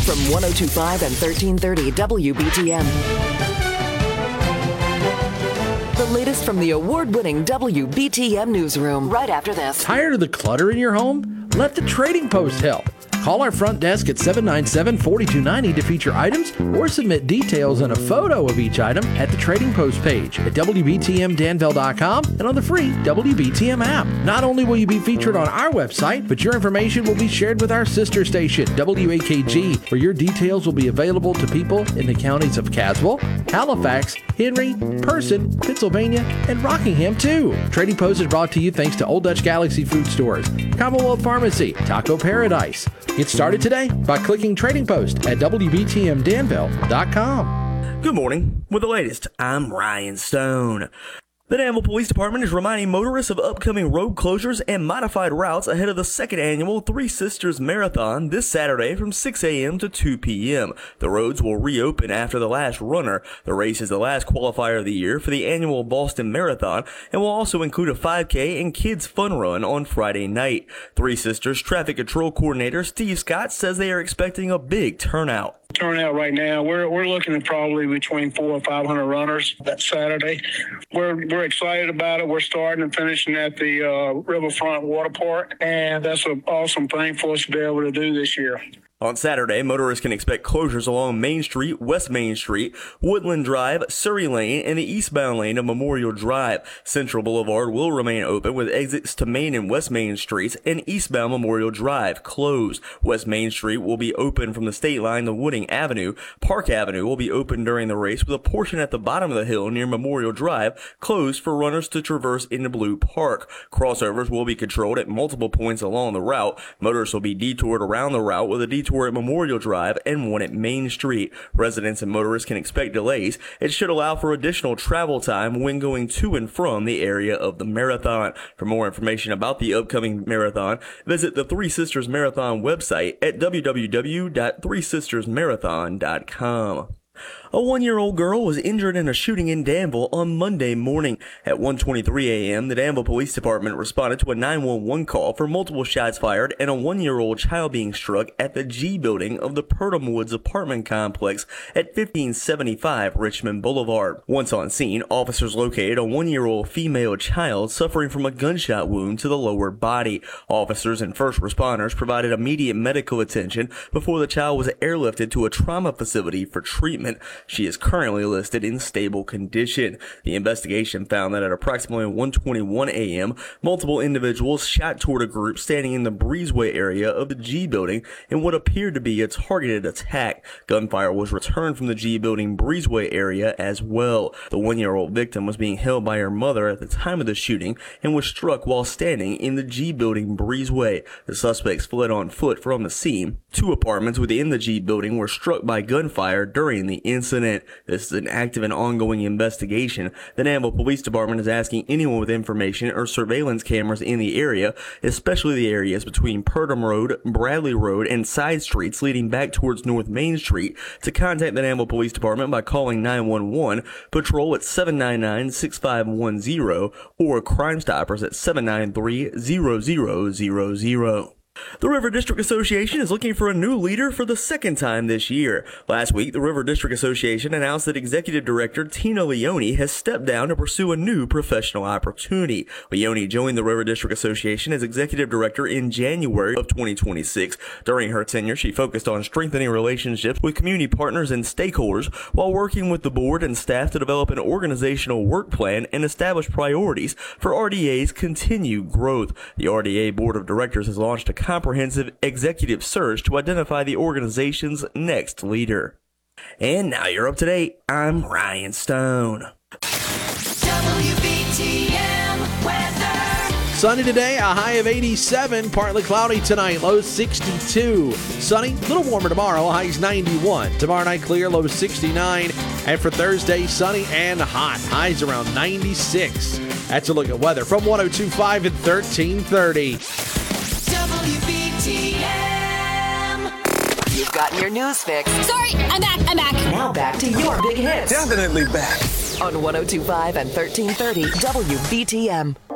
from 102.5 and 1330 WBTM. The latest from the award-winning WBTM newsroom right after this. Tired of the clutter in your home? Let the Trading Post help. Call our front desk at 797-4290 to feature items or submit details and a photo of each item at the Trading Post page at WBTMDanville.com and on the free WBTM app. Not only will you be featured on our website, but your information will be shared with our sister station, WAKG, where your details will be available to people in the counties of Caswell, Halifax, Henry, Person, Pennsylvania, and Rockingham, too. Trading Post is brought to you thanks to Old Dutch Galaxy Food Stores, Commonwealth Pharmacy, Taco Paradise. Get started today by clicking Trading Post at WBTMDanville.com. Good morning. With the latest, I'm Ryan Stone. The Danville Police Department is reminding motorists of upcoming road closures and modified routes ahead of the second annual Three Sisters Marathon this Saturday from 6 a.m. to 2 p.m. The roads will reopen after the last runner. The race is the last qualifier of the year for the annual Boston Marathon and will also include a 5K and kids fun run on Friday night. Three Sisters Traffic Control Coordinator Steve Scott says they are expecting a big turnout. Turnout right now, we're looking at probably between 400 or 500 runners that Saturday. We're excited about it. We're starting and finishing at the Riverfront Water Park, and that's an awesome thing for us to be able to do this year. On Saturday, motorists can expect closures along Main Street, West Main Street, Woodland Drive, Surrey Lane, and the eastbound lane of Memorial Drive. Central Boulevard will remain open with exits to Main and West Main Streets and eastbound Memorial Drive closed. West Main Street will be open from the state line to Wooding Avenue. Park Avenue will be open during the race with a portion at the bottom of the hill near Memorial Drive closed for runners to traverse into Blue Park. Crossovers will be controlled at multiple points along the route. Motorists will be detoured around the route with a detour at Memorial Drive and one at Main Street. Residents and motorists can expect delays. It should allow for additional travel time when going to and from the area of the marathon. For more information about the upcoming marathon, visit the Three Sisters Marathon website at www.threesistersmarathon.com. A 1-year-old girl was injured in a shooting in Danville on Monday morning. At 1:23 a.m., the Danville Police Department responded to a 911 call for multiple shots fired and a 1-year-old child being struck at the G building of the Purdom Woods apartment complex at 1575 Richmond Boulevard. Once on scene, officers located a 1-year-old female child suffering from a gunshot wound to the lower body. Officers and first responders provided immediate medical attention before the child was airlifted to a trauma facility for treatment. She is currently listed in stable condition. The investigation found that at approximately 1:21 a.m., multiple individuals shot toward a group standing in the breezeway area of the G building in what appeared to be a targeted attack. Gunfire was returned from the G building breezeway area as well. The 1-year-old victim was being held by her mother at the time of the shooting and was struck while standing in the G building breezeway. The suspects fled on foot from the scene. 2 apartments within the G building were struck by gunfire during the incident. This is an active and ongoing investigation. The Danville Police Department is asking anyone with information or surveillance cameras in the area, especially the areas between Purdom Road, Bradley Road, and side streets leading back towards North Main Street, to contact the Danville Police Department by calling 911, patrol at 799-6510, or Crime Stoppers at 793-0000. The River District Association is looking for a new leader for the second time this year. Last week, the River District Association announced that Executive Director Tina Leone has stepped down to pursue a new professional opportunity. Leone joined the River District Association as Executive Director in January of 2026. During her tenure, she focused on strengthening relationships with community partners and stakeholders while working with the board and staff to develop an organizational work plan and establish priorities for RDA's continued growth. The RDA Board of Directors has launched a comprehensive executive search to identify the organization's next leader. And now you're up to date. I'm Ryan Stone. WBTM weather. Sunny today, a high of 87, partly cloudy tonight, low 62. Sunny, a little warmer tomorrow, highs 91. Tomorrow night clear, low 69. And for Thursday, sunny and hot, highs around 96. That's a look at weather from 102.5 and 1330. WBTM. You've gotten your news fix. Sorry, I'm back. Now back to your big hits Definitely back. on 102.5 and 1330 WBTM.